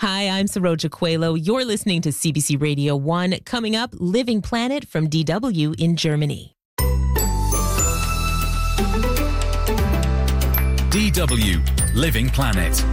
Hi, I'm Saroja Coelho. You're listening to CBC Radio 1. Coming up, Living Planet from DW in Germany. DW Living Planet.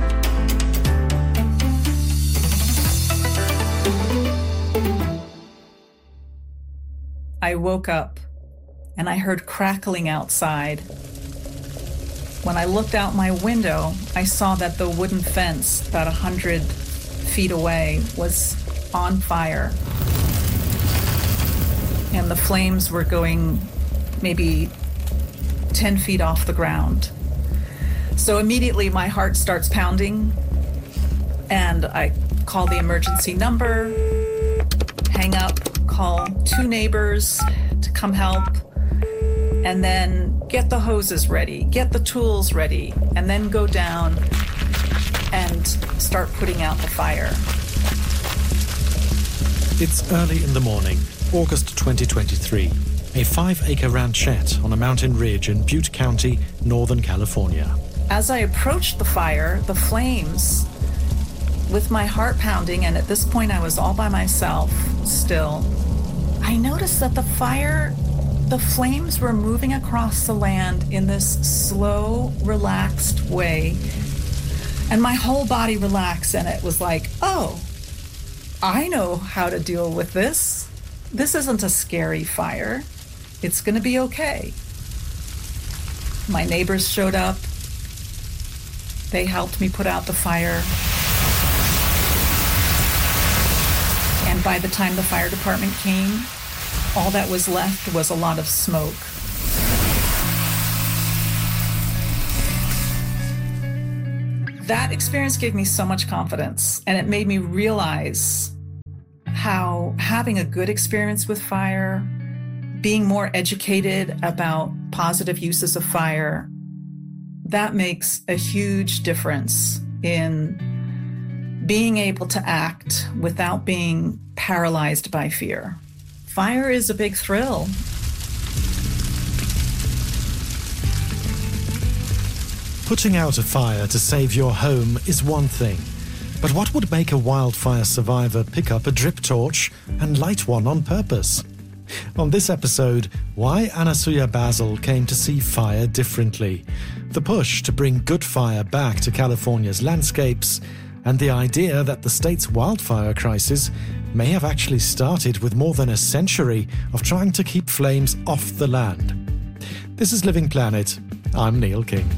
I woke up and I heard crackling outside. When I looked out my window, I saw that the wooden fence about 100 feet away was on fire. And the flames were going maybe 10 feet off the ground. So immediately my heart starts pounding and I call the emergency number, hang up, call 2 neighbors to come help, and then get the hoses ready, get the tools ready, and then go down and start putting out the fire. It's early in the morning, August 2023, a 5-acre ranchette on a mountain ridge in Butte County, Northern California. As I approached the fire, the flames, with my heart pounding, and at this point I was all by myself still, I noticed that the flames were moving across the land in this slow, relaxed way. And my whole body relaxed, and it was like, oh, I know how to deal with this. This isn't a scary fire. It's going to be okay. My neighbors showed up. They helped me put out the fire. And by the time the fire department came, all that was left was a lot of smoke. That experience gave me so much confidence, and it made me realize how having a good experience with fire, being more educated about positive uses of fire, that makes a huge difference in being able to act without being paralyzed by fear. Fire is a big thrill. Putting out a fire to save your home is one thing, but what would make a wildfire survivor pick up a drip torch and light one on purpose? On this episode, why Anasuya Basil came to see fire differently, the push to bring good fire back to California's landscapes, and the idea that the state's wildfire crisis may have actually started with more than a century of trying to keep flames off the land. This is Living Planet. I'm Neil King.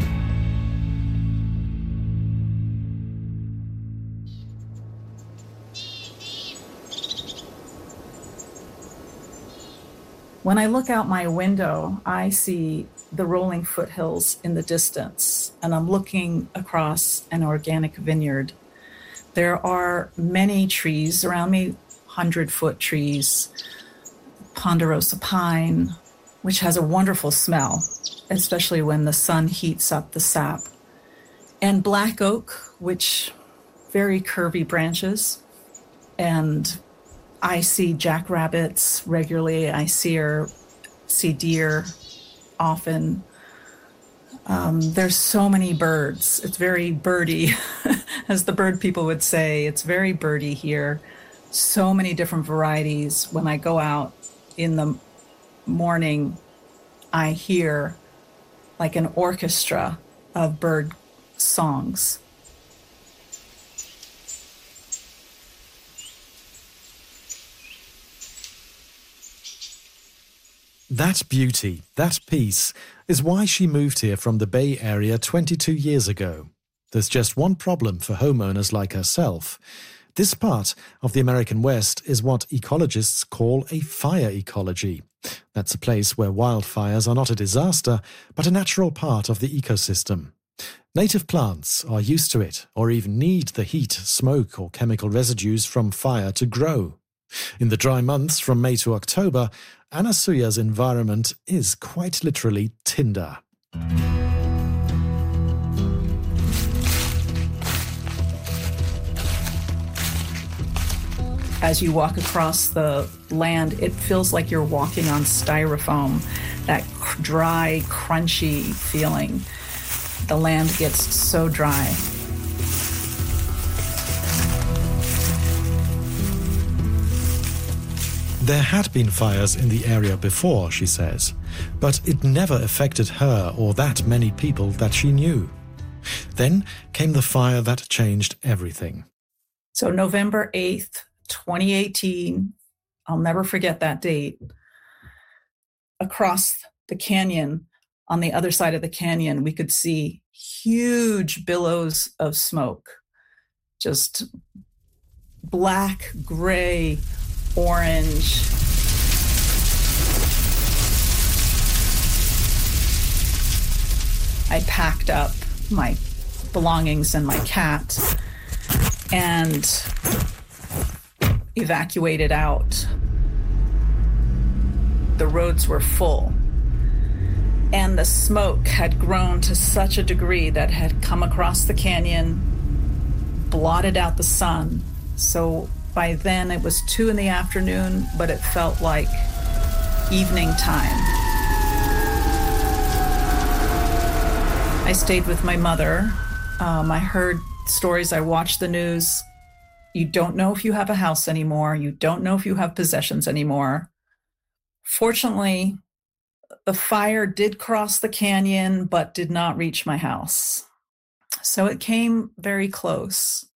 When I look out my window, I see the rolling foothills in the distance, and I'm looking across an organic vineyard. There are many trees around me, 100-foot trees, ponderosa pine, which has a wonderful smell, especially when the sun heats up the sap, and black oak, which very curvy branches, and I see jackrabbits regularly. I see deer often. There's so many birds. It's very birdy, as the bird people would say. It's very birdy here. So many different varieties. When I go out in the morning, I hear like an orchestra of bird songs. That beauty, that peace, is why she moved here from the Bay Area 22 years ago. There's just one problem for homeowners like herself. This part of the American West is what ecologists call a fire ecology. That's a place where wildfires are not a disaster, but a natural part of the ecosystem. Native plants are used to it, or even need the heat, smoke, or chemical residues from fire to grow. In the dry months from May to October, Anasuya's environment is quite literally tinder. As you walk across the land, it feels like you're walking on styrofoam, that dry, crunchy feeling. The land gets so dry. There had been fires in the area before, she says, but it never affected her or that many people that she knew. Then came the fire that changed everything. So November 8th, 2018, I'll never forget that date. Across the canyon, on the other side of the canyon, we could see huge billows of smoke, just black, gray, orange. I packed up my belongings and my cat and evacuated out. The roads were full, and the smoke had grown to such a degree that had come across the canyon, blotted out the sun. So by then it was 2 p.m, but it felt like evening time. I stayed with my mother. I heard stories, I watched the news. You don't know if you have a house anymore. You don't know if you have possessions anymore. Fortunately, the fire did cross the canyon, but did not reach my house. So it came very close.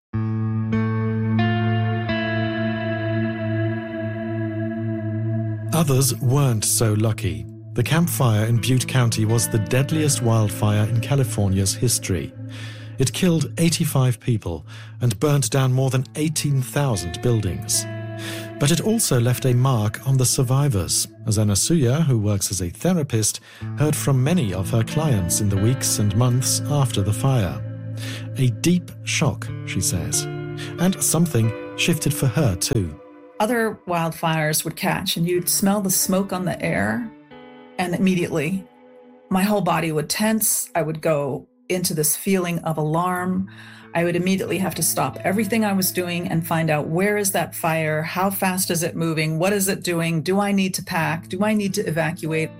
Others weren't so lucky. The Camp Fire in Butte County was the deadliest wildfire in California's history. It killed 85 people and burnt down more than 18,000 buildings. But it also left a mark on the survivors, as Anasuya, who works as a therapist, heard from many of her clients in the weeks and months after the fire. A deep shock, she says. And something shifted for her too. Other wildfires would catch and you'd smell the smoke on the air, and immediately my whole body would tense. I would go into this feeling of alarm. I would immediately have to stop everything I was doing and find out, where is that fire? How fast is it moving? What is it doing? Do I need to pack? Do I need to evacuate?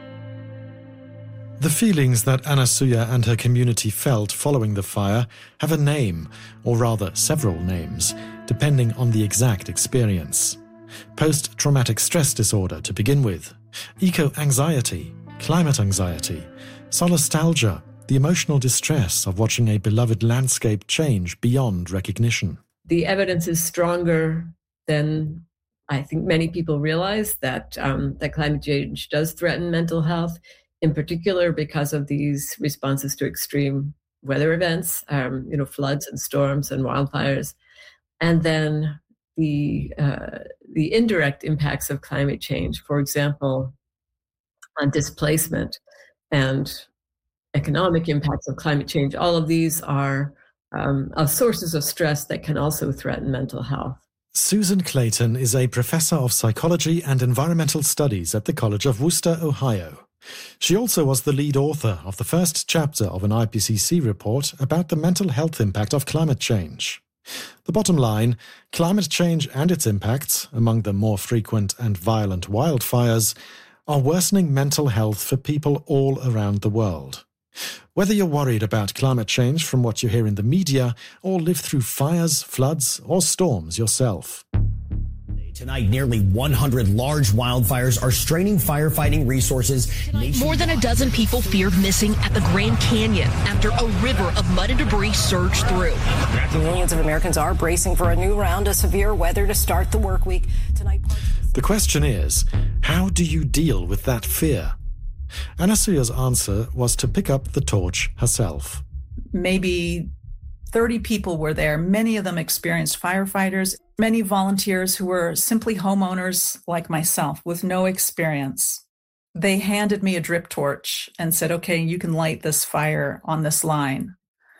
The feelings that Anasuya and her community felt following the fire have a name, or rather several names, depending on the exact experience. Post-traumatic stress disorder to begin with, eco-anxiety, climate anxiety, solastalgia, the emotional distress of watching a beloved landscape change beyond recognition. The evidence is stronger than I think many people realize that climate change does threaten mental health, in particular because of these responses to extreme weather events, floods and storms and wildfires. And then the indirect impacts of climate change, for example, on displacement and economic impacts of climate change. All of these are sources of stress that can also threaten mental health. Susan Clayton is a professor of psychology and environmental studies at the College of Wooster, Ohio. She also was the lead author of the first chapter of an IPCC report about the mental health impact of climate change. The bottom line, climate change and its impacts, among the more frequent and violent wildfires, are worsening mental health for people all around the world. Whether you're worried about climate change from what you hear in the media, or live through fires, floods, or storms yourself. Tonight, nearly 100 large wildfires are straining firefighting resources. More than a dozen people feared missing at the Grand Canyon after a river of mud and debris surged through. Millions of Americans are bracing for a new round of severe weather to start the work week. Tonight. The question is, how do you deal with that fear? Anasuya's answer was to pick up the torch herself. Maybe 30 people were there. Many of them experienced firefighters, many volunteers who were simply homeowners like myself with no experience. They handed me a drip torch and said, okay, you can light this fire on this line.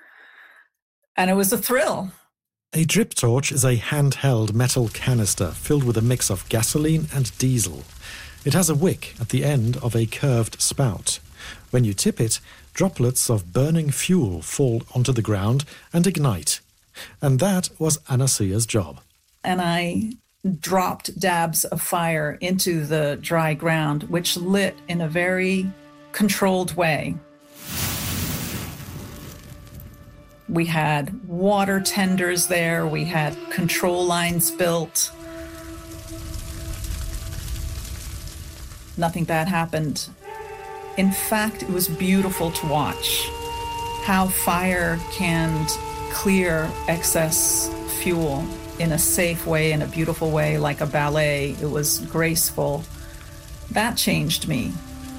And it was a thrill. A drip torch is a handheld metal canister filled with a mix of gasoline and diesel. It has a wick at the end of a curved spout. When you tip it, droplets of burning fuel fall onto the ground and ignite. And that was Anasuya's job. And I dropped dabs of fire into the dry ground, which lit in a very controlled way. We had water tenders there. We had control lines built. nothing bad happened. In fact, it was beautiful to watch how fire can clear excess fuel in a safe way, in a beautiful way, like a ballet. It was graceful. That changed me.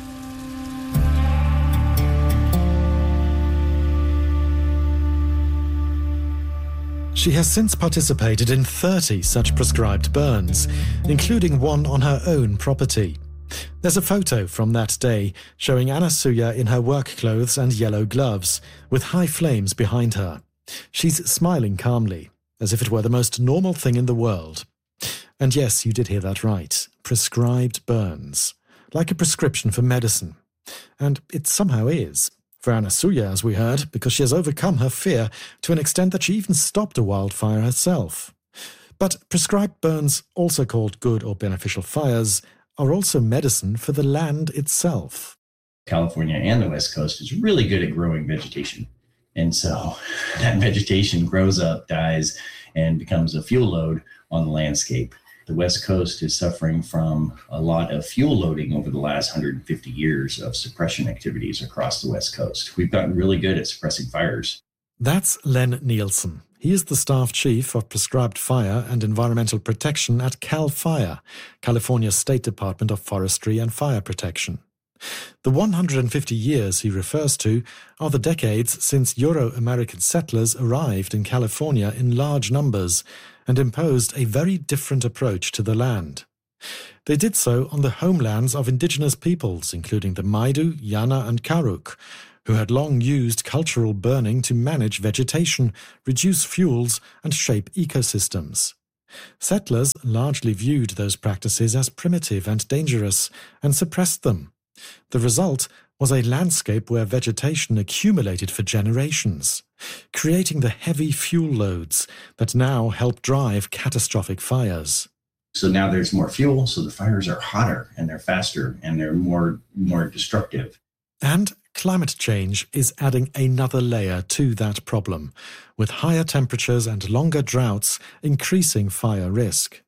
She has since participated in 30 such prescribed burns, including one on her own property. There's a photo from that day showing Anasuya in her work clothes and yellow gloves, with high flames behind her. She's smiling calmly, as if it were the most normal thing in the world. And yes, you did hear that right. Prescribed burns. Like a prescription for medicine. And it somehow is. For Anasuya, as we heard, because she has overcome her fear to an extent that she even stopped a wildfire herself. But prescribed burns, also called good or beneficial fires, are also medicine for the land itself. California and the West Coast is really good at growing vegetation. And so that vegetation grows up, dies, and becomes a fuel load on the landscape. The West Coast is suffering from a lot of fuel loading over the last 150 years of suppression activities across the West Coast. We've gotten really good at suppressing fires. That's Len Nielsen. He is the staff chief of prescribed fire and environmental protection at CAL FIRE, California State Department of Forestry and Fire Protection. The 150 years he refers to are the decades since Euro-American settlers arrived in California in large numbers and imposed a very different approach to the land. They did so on the homelands of indigenous peoples, including the Maidu, Yana and Karuk, who had long used cultural burning to manage vegetation, reduce fuels and shape ecosystems. Settlers largely viewed those practices as primitive and dangerous and suppressed them. The result was a landscape where vegetation accumulated for generations, creating the heavy fuel loads that now help drive catastrophic fires. So now there's more fuel, so the fires are hotter and they're faster and they're more destructive. And climate change is adding another layer to that problem, with higher temperatures and longer droughts increasing fire risk.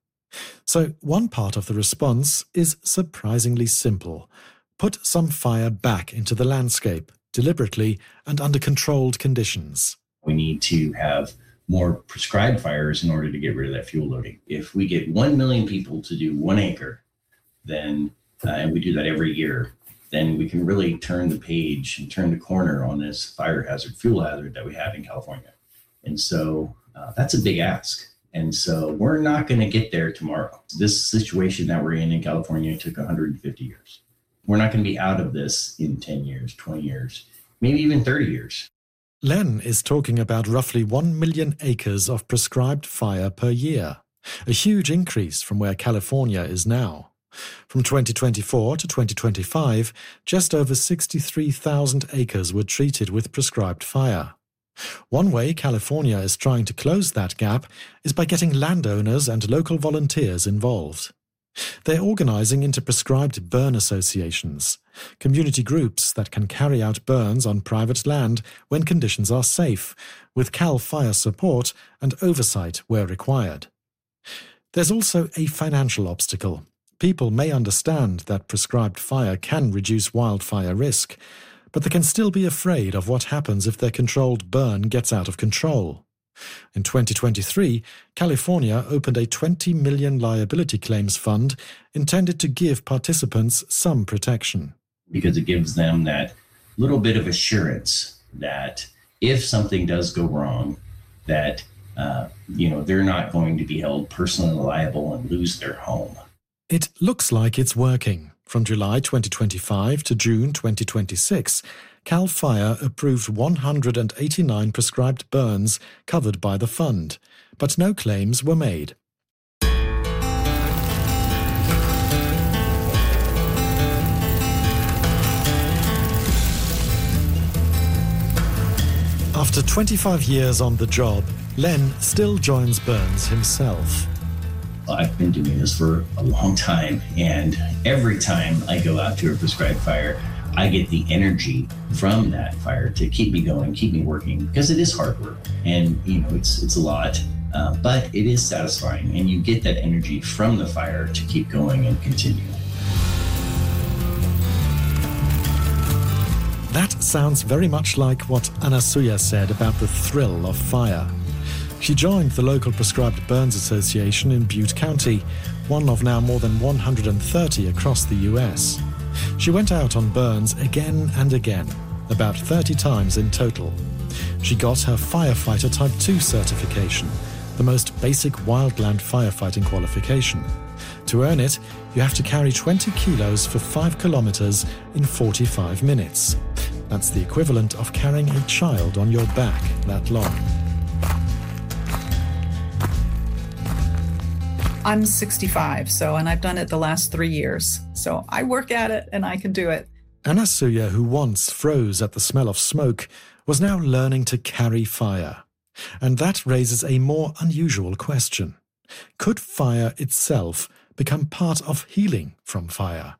So one part of the response is surprisingly simple. Put some fire back into the landscape, deliberately and under controlled conditions. We need to have more prescribed fires in order to get rid of that fuel loading. If we get 1 million people to do 1 acre, then, and we do that every year, then we can really turn the page and turn the corner on this fire hazard, fuel hazard that we have in California. And so that's a big ask. And so we're not going to get there tomorrow. This situation that we're in California took 150 years. We're not going to be out of this in 10 years, 20 years, maybe even 30 years. Len is talking about roughly 1 million acres of prescribed fire per year, a huge increase from where California is now. From 2024 to 2025, just over 63,000 acres were treated with prescribed fire. One way California is trying to close that gap is by getting landowners and local volunteers involved. They're organizing into prescribed burn associations, community groups that can carry out burns on private land when conditions are safe, with CAL FIRE support and oversight where required. There's also a financial obstacle. People may understand that prescribed fire can reduce wildfire risk, but they can still be afraid of what happens if their controlled burn gets out of control. In 2023, California opened a $20 million liability claims fund intended to give participants some protection. Because it gives them that little bit of assurance that if something does go wrong, that they're not going to be held personally liable and lose their home. It looks like it's working. From July 2025 to June 2026, CAL FIRE approved 189 prescribed burns covered by the fund, but no claims were made. After 25 years on the job, Len still joins burns himself. I've been doing this for a long time, and every time I go out to a prescribed fire, I get the energy from that fire to keep me going, keep me working, because it is hard work, and it's a lot, but it is satisfying, and you get that energy from the fire to keep going and continue. sounds very much like what Anasuya said about the thrill of fire. She joined the local Prescribed Burns Association in Butte County, one of now more than 130 across the US. She went out on burns again and again, about 30 times in total. She got her Firefighter Type 2 certification, the most basic wildland firefighting qualification. To earn it, you have to carry 20 kilos for 5 kilometers in 45 minutes. That's the equivalent of carrying a child on your back that long. I'm 65, and I've done it the last 3 years. So I work at it and I can do it. Anasuya, who once froze at the smell of smoke, was now learning to carry fire. And that raises a more unusual question. Could fire itself become part of healing from fire?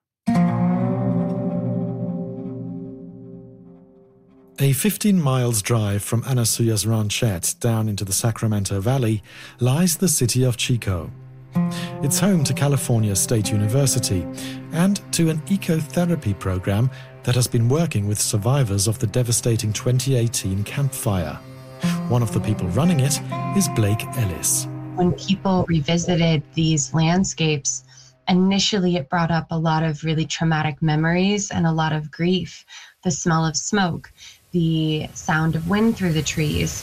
A 15 miles drive from Anasuya's ranchette down into the Sacramento Valley lies the city of Chico. It's home to California State University and to an ecotherapy program that has been working with survivors of the devastating 2018 Camp Fire. One of the people running it is Blake Ellis. When people revisited these landscapes, initially it brought up a lot of really traumatic memories and a lot of grief. The smell of smoke, the sound of wind through the trees.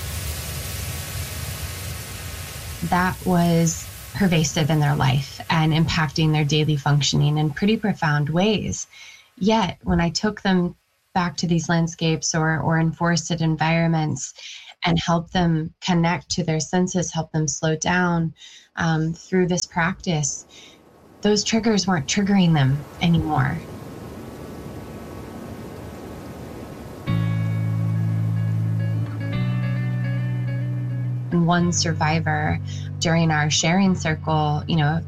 That was pervasive in their life and impacting their daily functioning in pretty profound ways. Yet, when I took them back to these landscapes or in forested environments and helped them connect to their senses, help them slow down through this practice, those triggers weren't triggering them anymore. And one survivor during our sharing circle,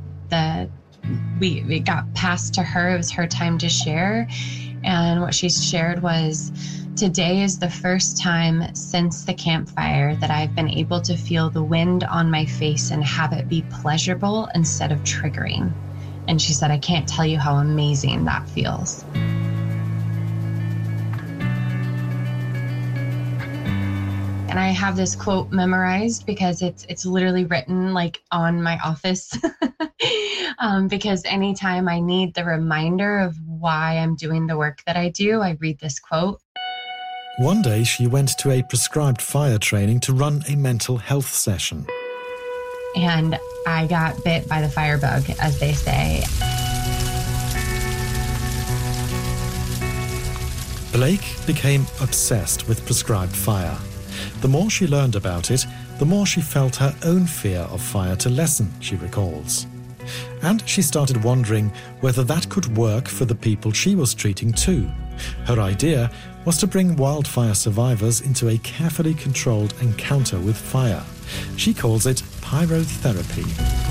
we got passed to her. It was her time to share. And what she shared was, today is the first time since the campfire that I've been able to feel the wind on my face and have it be pleasurable instead of triggering. And she said, I can't tell you how amazing that feels. And I have this quote memorized because it's literally written like on my office. Because anytime I need the reminder of why I'm doing the work that I do, I read this quote. One day she went to a prescribed fire training to run a mental health session. And I got bit by the firebug, as they say. Blake became obsessed with prescribed fire. The more she learned about it, the more she felt her own fear of fire to lessen, she recalls. And she started wondering whether that could work for the people she was treating too. Her idea was to bring wildfire survivors into a carefully controlled encounter with fire. She calls it pyrotherapy.